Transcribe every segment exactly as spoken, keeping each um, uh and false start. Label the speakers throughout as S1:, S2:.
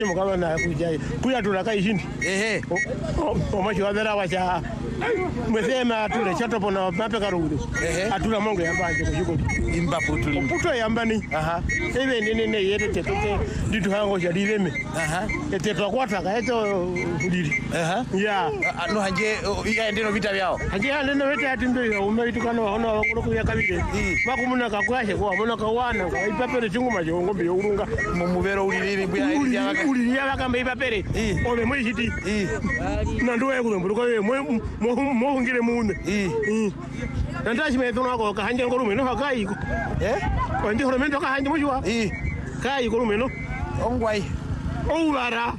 S1: mukaba na kujai kuya tulaka ishindi
S2: ehe
S1: omacho adara wacha mwesema tule chatopo na mape karudu
S2: ehe
S1: atula mongo yambanje kushiko
S2: imbapo tuli
S1: puto yambani
S2: aha
S1: ebe nene ne yete tetoke ditu hango jadileme aha eteto kwata ka eto kudiri
S2: aha
S1: ya
S2: no hanje yaende vita vyao
S1: hanje yaende no vita atindo yo umeitukana ono wakulo kuya kabide makumuna kakwashe kwa bona kawana ka ipapere chunguma jongo biyo urunga
S2: mu mubero ulilili bya
S1: yaka uli yaka mbe ipapere ole mwishiti na ndoye kulomburuka ye mo mo ngire mune eh ndandashi meto nako ka hanje ngorume no hakai
S2: eh
S1: kwandi horomendo ka hanje mujwa
S2: eh
S1: kai ngorume no
S2: ongwai
S1: owara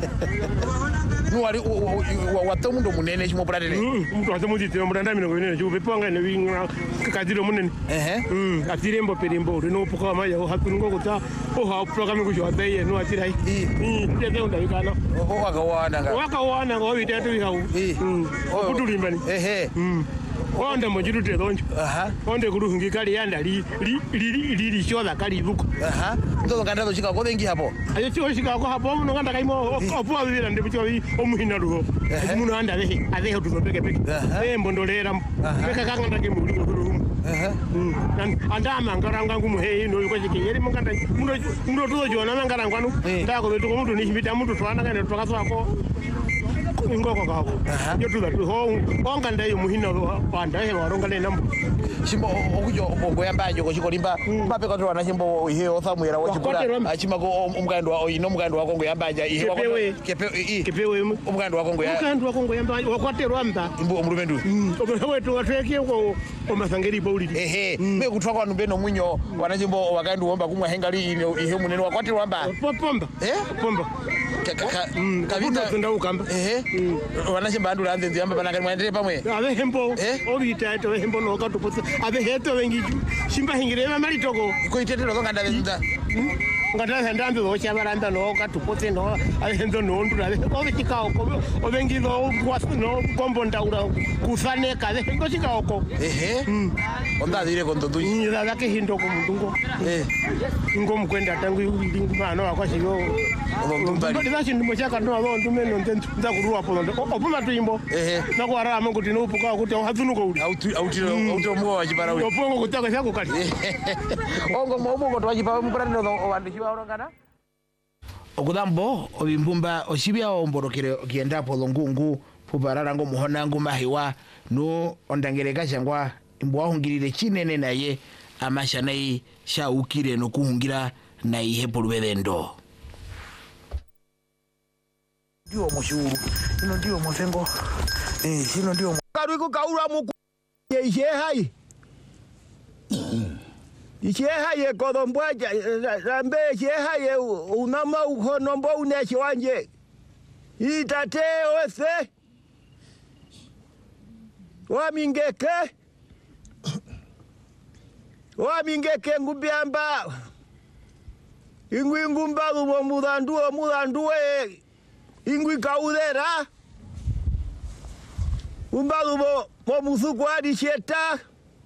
S2: nuwali watomu ndo munene chimo pratele
S1: mtu asemuti tyo mutanda mino kwene chu pepanga ne winga kadiro munene
S2: ehe
S1: mm atirembo perimbo rino puka maya ho hatungo kuta o ha program ku jo abaye no atirai mm tete unda yikana
S2: o wakawana nga
S1: wakawana ngo bitatu bikawu mm kutulimbani
S2: ehe
S1: mm onda mojitu tedonjo
S2: aha
S1: onde kuruhungi kali yanda li li li li shoda kali buko
S2: aha ndo nganda chika ko dengi hapo
S1: ayo chiko chika ko hapo muno nganda kaimo opo abira ndi bicho omuhina ruho muno anda lehe adeho tuzo peke peke eh mbondolera peka kanganda ke muri kuruhu aha anda mangaranga ngumuhe no yuko chike yeri munganda muno muno tuzo jona mangaranga nu ndako betu ko mutu ni chibita mutu twana kana twakaso ako ingoko kako yo tuza tu ho onga ndayo muhina panda he waronga le nambo
S2: shimbo okujo bongo yambaje ko chikolimba bape ko twana shimbo ihe othamwera wo chipura achima ko umgando wa ino mugando wako ngo yambaje ihe wako kepe
S1: kepewe
S2: umgando wako ngo ya
S1: umgando wako ngo yambaje wakwaterwa mba
S2: imbo omulumendu
S1: obona wetu watweke ko omasangeri bawuli
S2: ehe me kutwa kwanu beno munyo wanachimbo wakandu womba kumwa hengali ihe munene wakwaterwa mba
S1: pomba
S2: eh
S1: pomba
S2: kabita
S1: tunda ukamba
S2: ehe wanachimba andu lanze nziyamba banakani mwaendelee pamwe
S1: ave hembo obita to hembo no katupotsa ave heto wengi shimba hingirema malitoko
S2: ko itetero ko nganda vezunda
S1: ngata ndambe wo chabaranda no katupotse no ave hendo no ndu ave obe chikao ko obengi no kwasu no kombonda ura kufaneka ave hendo chikao ko
S2: ehe onda dire kondo tu
S1: ni da ke hindo ko mundungo eh ngom kwenda tangu ndingu mano akwashiyo ndumba ndachi ndimo chaka ndo abo ndume no ntentu nda kuruwa po ndo opuma tuimbo
S2: ehe
S1: nakwara amango tino upuka kuti hazunuko uli
S2: auti auti auti mwa wachipara uli
S1: opongo kutaka chako kali
S2: ongo mobo to wachipa mukura ndo wandu chiba orangana okudambo obimbumba oshibya omborokere kienda po longungu puparara ngo muhonangu mahiwa no ondangereka changwa imbo ahungirire chinene naye amasha nayi shaukire no kuhungira nayi hepolubedendo ndio mushuru ino ndio mofengo eh ino ndio
S3: karuko kaura mu ye hai ye hai kodombwaja rambe ye hai unama uhonombo unechi wanje itate ose wa mingeke wa mingeke ngubyamba ingwi ngumba lubo mudandu mudandu e ingwi kaudera umbalubo mo musuku adi cheta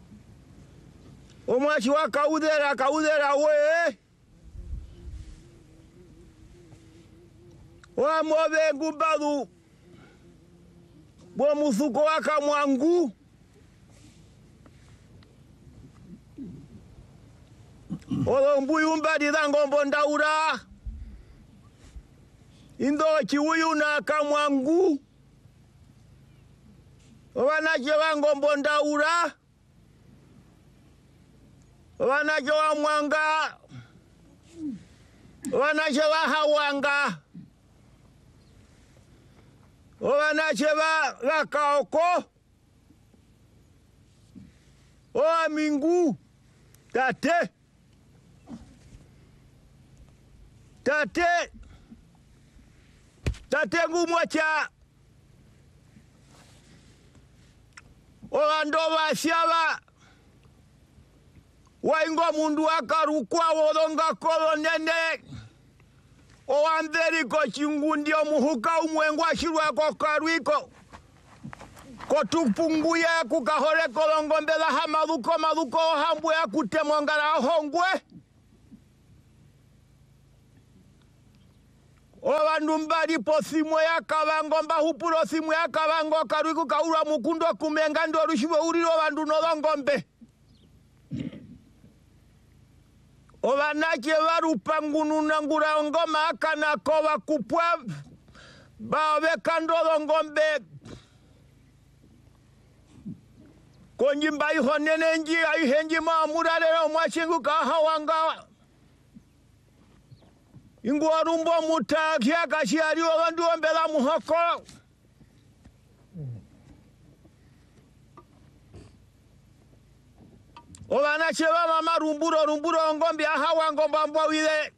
S3: omwachi wa kaudera kaudera we wa mobe ngumbalu mo musuku wa kamwangu olo mbuyumba didangombo ndaura indo chiuyu na kamwangu wanaje wangombo ndaura wanaje wa mwanga wanaje wa hawanga wanaje wa wakaoko wa mingu tate tate tate ngumwacha oando bashaba waingo mundu akarukwa wolonga kolonene oamberi ko chingundi omuhuka umwengwa shirwa ko karwiko kotupunguye kukahore kolongombela hamaluko maluko hambwe akutemongara hongwe Obandu mbalipo simu ya kabango mbahupuro simu ya kabango karuiku kaura mukundo kumenga ndo rushiwe uriro bandu nolongombe. Obanache barupa ngunu nangura ngoma akana koba kupwa bawe kandolo ngombe. Konjimba iho nenenji aihenji maamuralero mwashingu kahawanga. Ingwa rumbo mutakia kashiari wandu wambela muhoko. Owana cheva mama rumburo rumburo ngombe ahawa ngomba mbwa wile.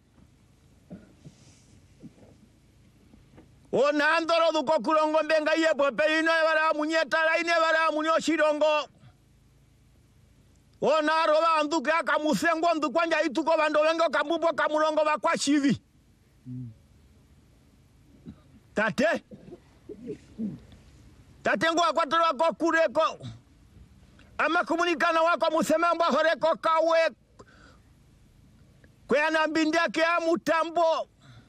S3: Ona andoro duko kuro ngombe nga yepo pe ino evara munyetara ine evara munyo shirongo. Ona roba anduke aka musengo ndukwanja ituko bando wengo kambubo kamurongo bakwa shivi. Tate Tate ngwa kwa toro wako kureko ama komunikana wako musemamba horeko kawe kwe anambindia kia mutambo.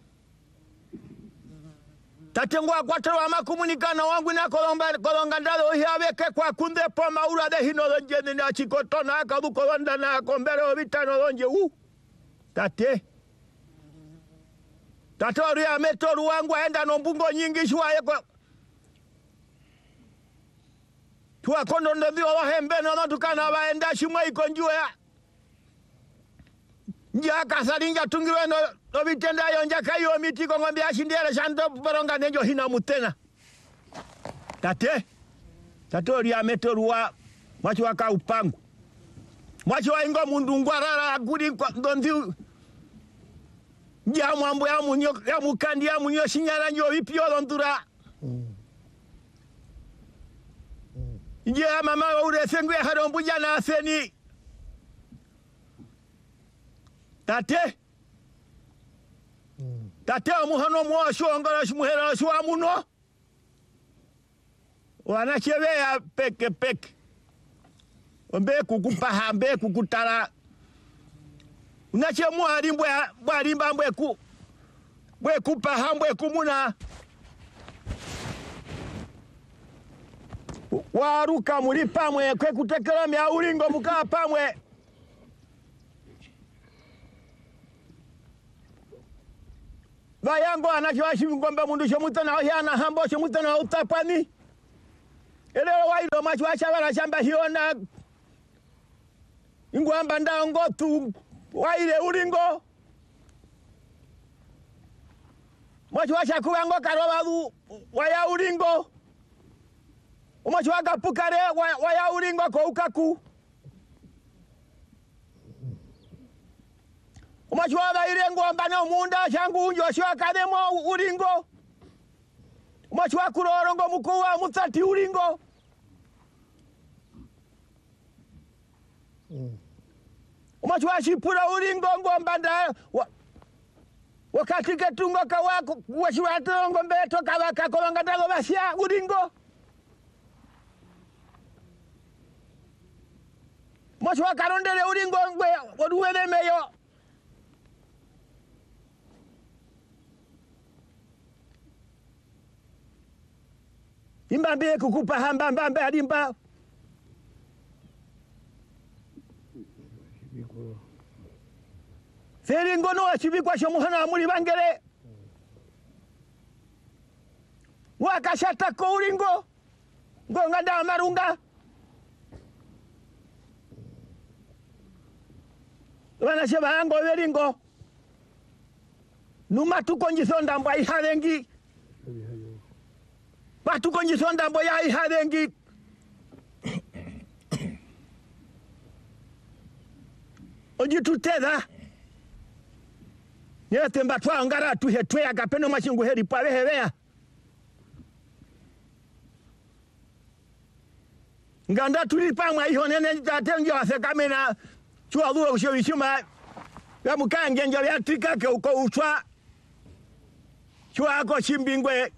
S3: Tate ngwa kwa toro ama komunikana wangu na kolomba kolonga ndalo hiaweke kwa kunde po maura de hino lonje ni na chikotona aka duko wanda na kombere obitano lonje u. Tate Tatori ya metoru wangu aenda nombungo nyingi shuwa yeko. Tuwa kondo ndevio wahembe na tukana waenda shimwa ikonjua ya. Nja kasarinja tungiwe no, no vitenda yonja kayo mitiko ngombi ashindiere shanto baronga nenjo hina mutena. Tate, tatori ya metoru wa mwachi waka upangu. Mwachi wa ingo mundu ngwarara gudi kwa ndonzi. Ya mwambo ya munyo ya mukandi ya munyo shinyara nyo ipio londura. Ya mama ure sengwe harombuja na aseni. Tate. Tate omuhano mwosho ngara shmuhera shwa muno. Wana chebe ya peke peke. Ombe kukupaha mbe kukutara. Unache mwari mbwe mwari mbwe ku mbwe kupa hambwe kumuna waruka muri pamwe kwe kutekera mya ulingo muka pamwe bayango anachiwashi ngombe mundu shomutana yana hambo shomutana utapani elero wailo machiwasha bana shamba hiona ingwamba ndongo tu waile ulingo mwachi washa kuwango karoba du waya ulingo mwachi waka pukare waya ulingo ko ukaku mwachi waba ile ngomba no munda shangu unjo shwa kademo ulingo mwachi wakurorongo mukuwa mutati ulingo mm. Umachi washipura ulingo ngomba nda wakati ketungo kawako washiwata ngombe toka waka kolonga ndago basya ulingo Umachi wakarondele ulingo ngwe oduwele meyo Imbambe kukupa hamba mbambe adimba Feri ngono wachibikwa shomuhana muri bangere. Wakashata ko ulingo. Ngonga nda marunga. Wana sheba ango welingo. Numa tukonjisonda mbwa ihalengi. Batu konjisonda mbwa ya ihalengi. Ojituteza. Nyete mbatwa ngara tuhetwe akapeno machingu heri pawe hewea. Nganda tulipamwa iho nene tatenjo asekamena chua duo ushewishima ya mukange njo ya tika ke uko uchwa chua ako chimbingwe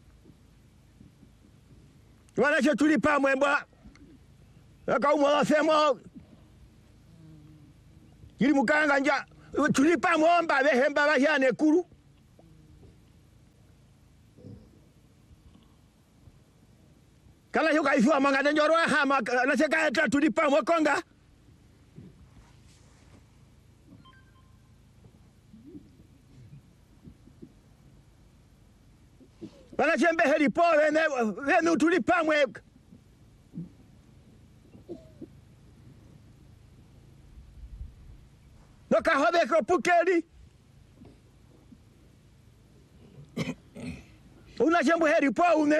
S3: wana che tulipamwa mbwa yaka umo semo yiri mukanga nja tulipamwa mba behemba bahyane kuru Kala yuka ifua mangane njoro hama na seka eta tulipa mwakonga. Bana chembe heli po vene venu tulipa mwe. Noka hobe ko pukeli. Una chembe heli po une.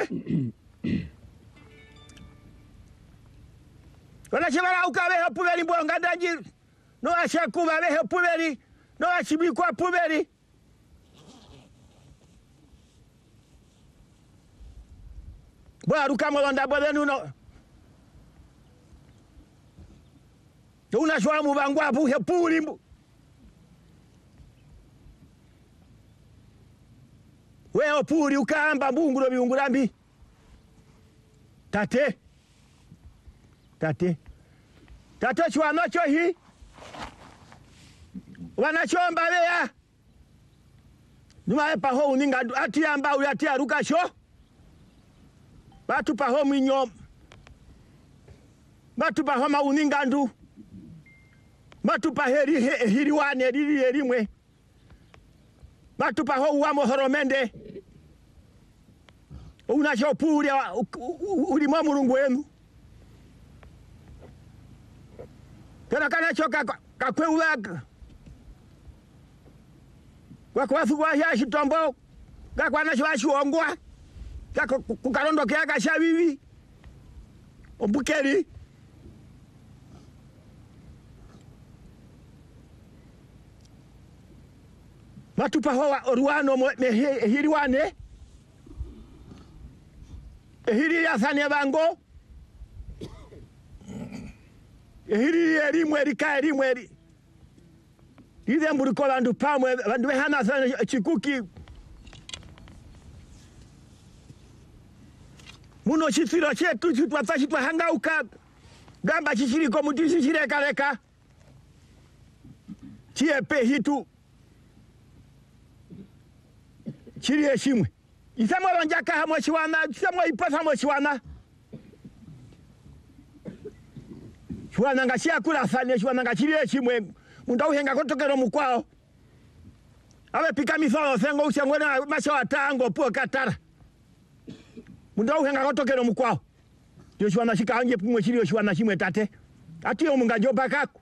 S3: Bana chemara ukabe hapuveli mbonga ndaji. No ashakuba be hapuveli. No ashibikwa puveli. Bwa rukamo londa bodenu no. Una shwa mu bangwa bu hepuli mbu. We opuri ukamba mbungulo biungulambi. Tate. Tate. Tate chwa nocho hi. Wanachomba bea. Numa epa ho uninga ati amba uli aruka sho. Batu pa ho minyo. Batu pa ho ma uninga ndu. Batu pa heri he, hiri wane hiri heri mwe. Batu pa ho uwamo horomende. Unasho puri ulima murungu wenu. Kena kana choka kakwe uwaka. Wako wafu kwa hiashi tombo. Kako anashiwashi ongwa. Kako kukarondo kiaka shabibi. Ombukeri. Matupa hoa oruano mehiri wane. Ehiri ya thane bango. Ehiri erimu erika erimu eri. Ize mburiko bandu pamwe bandu behana sana chikuki. Muno chifiro chetu chitwa chitwa hangauka. Gamba chishiriko mutisi shireka leka. Chiepe hitu. Chiri heshimwe. Isamo lonjaka hamo shiwana, isamo ipasa hamo shiwana. Shiwana nga shia kula sanye, shiwana nga chiri heshimwe. Munda uhenga kotokero mukwao. Awe pika misolo sengo usiangwena masha watango puo katara. Munda uhenga kotokero mukwao. Yo shiwana shika anje pumwe chiri yo shiwana shimwe tate. Ati yo munga joba kaku.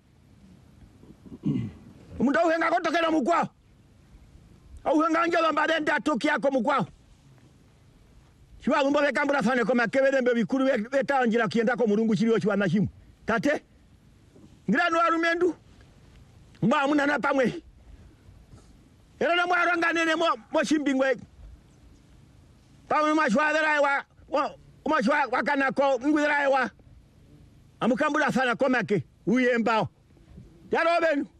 S3: Munda uhenga kotokero mukwao. Auhenga anje lombade nda toki yako mukwao. Shiwa lumbo bekambura fane koma kebede mbe bikuru beta anjira kienda ko murungu chiri yo shiwana shimwe. Tate. Ngiranu arumendu. Mba muna na pamwe. Era na mwaro nganene mo mo shimbingwe. Pamwe mashwadera wa mashwa wakana ko ngwira wa. Amukambula sana komake uyembao. Yaro benu.